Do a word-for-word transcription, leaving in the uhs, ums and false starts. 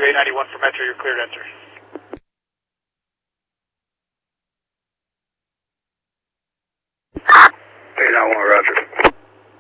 eight ninety-one for Metro, you're cleared to enter. eight ninety-one, roger.